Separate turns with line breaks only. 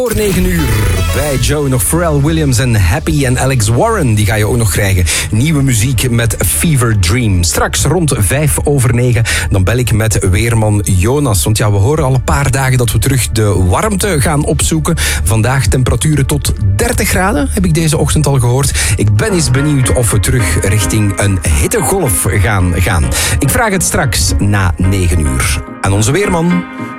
Voor 9 uur bij Joe nog Pharrell Williams en Happy en Alex Warren. Die ga je ook nog krijgen. Nieuwe muziek met Fever Dream. Straks rond 9:05 dan bel ik met weerman Jonas. Want ja, we horen al een paar dagen dat we terug de warmte gaan opzoeken. Vandaag temperaturen tot 30 graden, heb ik deze ochtend al gehoord. Ik ben eens benieuwd of we terug richting een hittegolf gaan. Ik vraag het straks na 9 uur aan onze weerman.